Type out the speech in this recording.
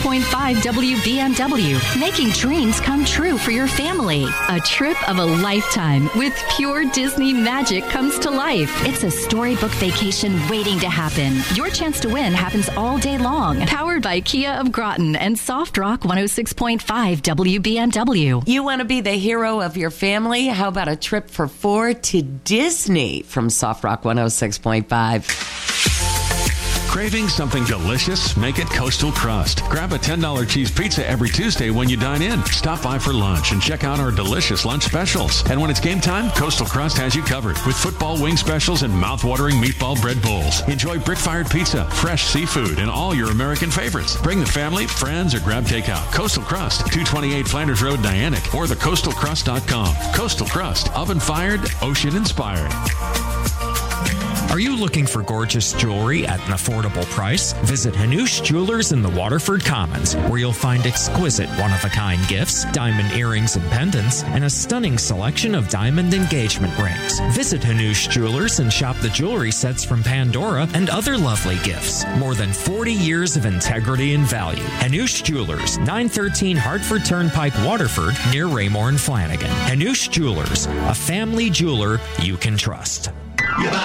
106.5 WBMW, making dreams come true for your family. A trip of a lifetime with pure Disney magic comes to life. It's a storybook vacation waiting to happen. Your chance to win happens all day long. Powered by Kia of Groton and Soft Rock 106.5 WBMW. You want to be the hero of your family? How about a trip for 4 to Disney from Soft Rock 106.5? Craving something delicious? Make it Coastal Crust. Grab a $10 cheese pizza every Tuesday when you dine in. Stop by for lunch and check out our delicious lunch specials. And when it's game time, Coastal Crust has you covered with football wing specials and mouth-watering meatball bread bowls. Enjoy brick-fired pizza, fresh seafood, and all your American favorites. Bring the family, friends, or grab takeout. Coastal Crust, 228 Flanders Road, Niantic, or thecoastalcrust.com. Coastal Crust, oven-fired, ocean-inspired. Are you looking for gorgeous jewelry at an affordable price? Visit Hanoush Jewelers in the Waterford Commons, where you'll find exquisite one-of-a-kind gifts, diamond earrings and pendants, and a stunning selection of diamond engagement rings. Visit Hanoush Jewelers and shop the jewelry sets from Pandora and other lovely gifts. More than 40 years of integrity and value. Hanoush Jewelers, 913 Hartford Turnpike, Waterford, near Raymore and Flanagan. Hanoush Jewelers, a family jeweler you can trust.